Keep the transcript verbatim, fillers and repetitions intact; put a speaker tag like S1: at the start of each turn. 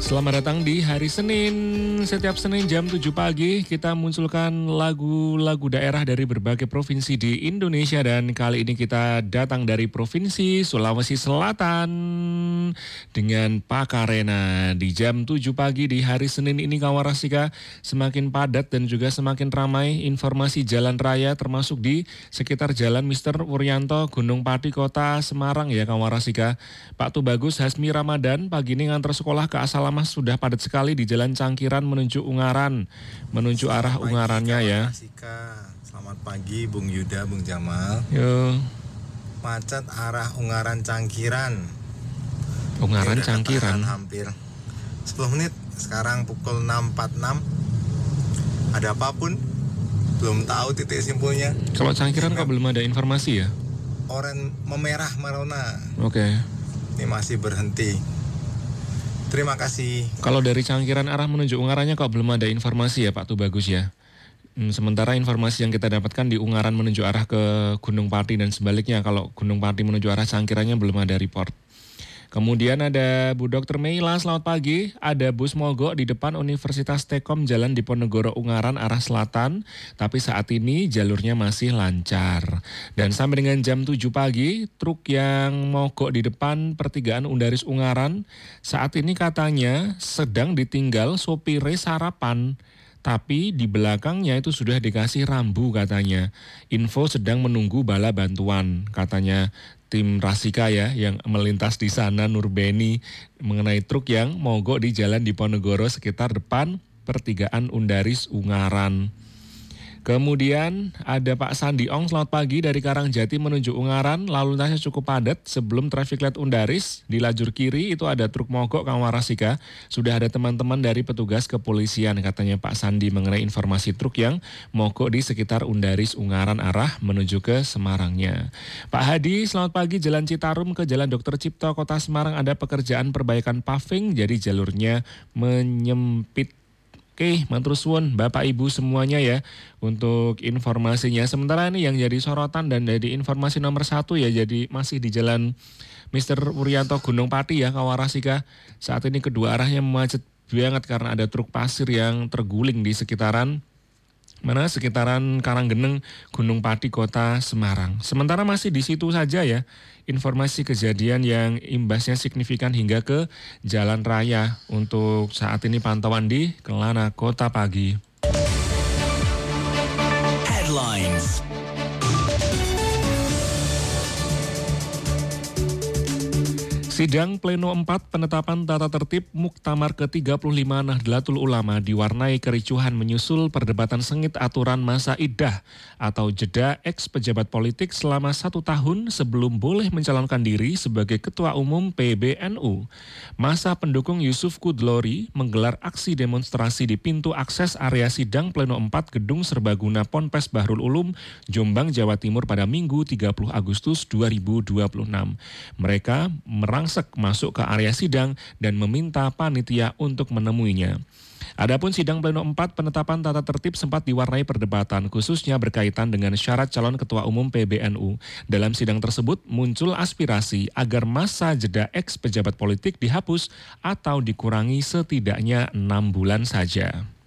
S1: Selamat datang di hari Senin. Setiap Senin jam tujuh pagi kita munculkan lagu-lagu daerah dari berbagai provinsi di Indonesia. Dan kali ini kita datang dari Provinsi Sulawesi Selatan dengan Pakarena. Di jam tujuh pagi di hari Senin ini Kawarasika semakin padat dan juga semakin ramai informasi jalan raya termasuk di sekitar Jalan Mister Wuryanto, Gunung Pati, Kota Semarang ya Kawarasika. Pak Tubagus Hasmi Ramadan pagi ini ngantar sekolah ke Asal Mas sudah padat sekali di Jalan Cangkiran menuju Ungaran, menuju Selamat arah pagi, Ungarannya ya.
S2: Selamat pagi Bung Yuda, Bung Jamal.
S1: Yo.
S2: Macet arah Ungaran Cangkiran.
S1: Ungaran Cangkiran.
S2: Hampir sepuluh menit. Sekarang pukul enam empat puluh enam. Ada apapun? Belum tahu titik simpulnya.
S1: Kalau Cangkiran kok belum ada informasi ya?
S2: Oren memerah marona.
S1: Oke. Okay.
S2: Ini masih berhenti. Terima kasih.
S1: Kalau dari Cangkiran arah menuju Ungarannya kok belum ada informasi ya Pak Tubagus ya? Sementara informasi yang kita dapatkan di Ungaran menuju arah ke Gunung Pati dan sebaliknya, kalau Gunung Pati menuju arah Cangkirannya belum ada report. Kemudian ada Bu Dokter Meila, selamat pagi. Ada bus mogok di depan Universitas Tekom Jalan Diponegoro Ungaran arah selatan, tapi saat ini jalurnya masih lancar. Dan sampai dengan jam tujuh pagi, truk yang mogok di depan pertigaan Undaris Ungaran saat ini katanya sedang ditinggal sopire sarapan. Tapi di belakangnya itu sudah dikasih rambu katanya. Info sedang menunggu bala bantuan katanya tim Rasika ya yang melintas di sana Nurbeni mengenai truk yang mogok di Jalan Diponegoro sekitar depan pertigaan Undaris Ungaran. Kemudian ada Pak Sandi Ong, selamat pagi dari Karangjati menuju Ungaran, lalu lintasnya cukup padat sebelum traffic light Undaris. Di lajur kiri itu ada truk mogok Kawarasika, sudah ada teman-teman dari petugas kepolisian katanya Pak Sandi mengenai informasi truk yang mogok di sekitar Undaris Ungaran arah menuju ke Semarangnya. Pak Hadi, selamat pagi, Jalan Citarum ke Jalan Dokter Cipto Kota Semarang ada pekerjaan perbaikan paving jadi jalurnya menyempit. Oke, matur suwun Bapak Ibu semuanya ya untuk informasinya. Sementara ini yang jadi sorotan dan jadi informasi nomor satu ya, jadi masih di Jalan Mister Wuryanto Gunung Pati ya Kawarasika. Saat ini kedua arahnya macet banget karena ada truk pasir yang terguling di sekitaran mana sekitaran Karanggeneng, Gunung Pati, Kota Semarang. Sementara masih di situ saja ya, informasi kejadian yang imbasnya signifikan hingga ke jalan raya untuk saat ini pantauan di Kelana Kota pagi. Headlines. Sidang Pleno empat penetapan tata tertib Muktamar ke tiga puluh lima Nahdlatul Ulama diwarnai kericuhan menyusul perdebatan sengit aturan masa iddah atau jeda eks pejabat politik selama satu tahun sebelum boleh mencalonkan diri sebagai Ketua Umum P B N U. Masa pendukung Yusuf Kudlori menggelar aksi demonstrasi di pintu akses area sidang Pleno empat Gedung Serbaguna Ponpes Bahrul Ulum, Jombang, Jawa Timur pada Minggu tiga puluh Agustus dua ribu dua puluh enam. Mereka merang masuk ke area sidang dan meminta panitia untuk menemuinya. Adapun sidang Pleno empat penetapan tata tertib sempat diwarnai perdebatan khususnya berkaitan dengan syarat calon Ketua Umum P B N U. Dalam sidang tersebut muncul aspirasi agar masa jeda eks pejabat politik dihapus atau dikurangi setidaknya enam bulan saja.